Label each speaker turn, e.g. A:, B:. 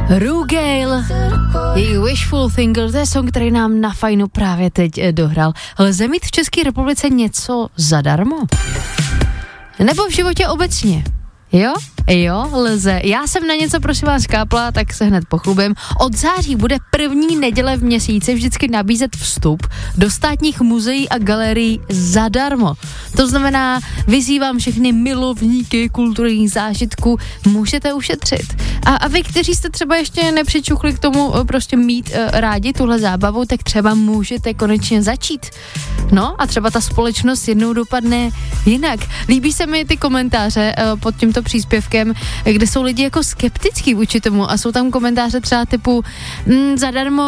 A: Rugale, její Wishful Thinker, to je song, který nám na Fajnu právě teď dohrál. Lze mít v České republice něco zadarmo? Nebo v životě obecně? Jo, lze. Já jsem na něco, prosím vás, kápla, tak se hned pochlubím. Od září bude první neděle v měsíci vždycky nabízet vstup do státních muzeí a galerií zadarmo. To znamená, vyzývám všechny milovníky kulturních zážitků, můžete ušetřit. A vy, kteří jste třeba ještě nepřičuchli k tomu prostě mít rádi tuhle zábavu, tak třeba můžete konečně začít. No a třeba ta společnost jednou dopadne jinak. Líbí se mi ty komentáře pod tímto příspěvkem, kde jsou lidi jako skeptický vůči tomu a jsou tam komentáře třeba typu zadarmo